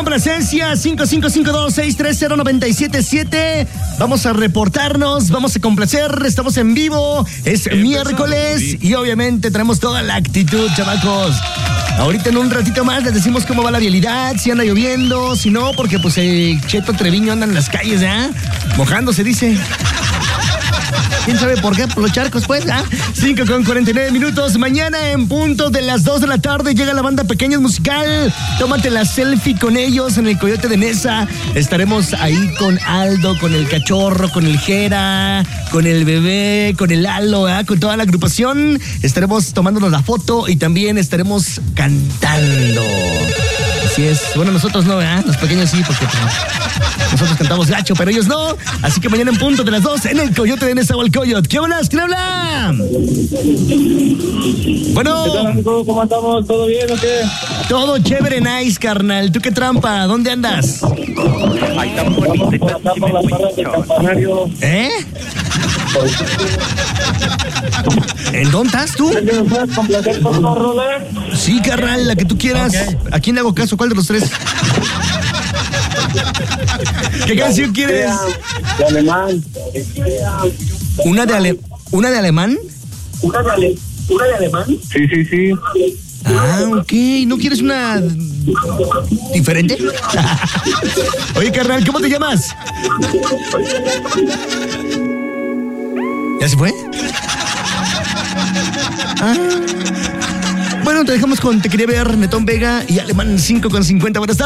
complacencia, 5552-630977. Vamos a reportarnos, vamos a complacer, estamos en vivo, es miércoles y obviamente traemos toda la actitud, chamacos. Ahorita en un ratito más les decimos cómo va la vialidad, si anda lloviendo, si no, porque pues el Cheto Treviño anda en las calles, mojándose, dice. ¿Quién sabe por qué? Por los charcos, pues, 5:49. Mañana en punto de las 2 de la tarde llega la banda Pequeños Musical. Tómate la selfie con ellos en el Coyote de Nesa. Estaremos ahí con Aldo, con el Cachorro, con el Jera, con el Bebé, con el Lalo, con toda la agrupación. Estaremos tomándonos la foto y también estaremos cantando. Así es. Bueno, nosotros no, los pequeños sí, porque nosotros cantamos gacho, pero ellos no. Así que mañana en punto de las 2 en el Coyote de Nesa o el Coyote. ¿Qué hablas? ¿Quién habla? Bueno. ¿Qué tal, amigo? ¿Cómo andamos? ¿Todo bien o qué? Todo chévere, nice, carnal. ¿Tú qué trampa? ¿Dónde andas? Ay, tan bonito, tan Campanario. ¿En dónde estás tú? ¿Me puedes complacer con una rola? Sí, carnal, la que tú quieras. Okay. ¿A quién le hago caso? ¿Cuál de los tres? ¿Qué canción quieres? De alemán. ¿Una de alemán? ¿Una de alemán? Sí. Ok. ¿No quieres una diferente? Oye, carnal, ¿cómo te llamas? ¿Ya se fue? Bueno, te dejamos con Te Quería Ver, Netón Vega y Alemán 5:50. Buenas tardes.